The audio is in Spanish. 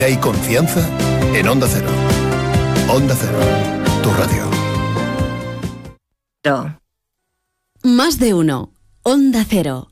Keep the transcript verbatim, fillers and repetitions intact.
Hay confianza en Onda Cero. Onda Cero, tu radio. Más de uno. Onda Cero.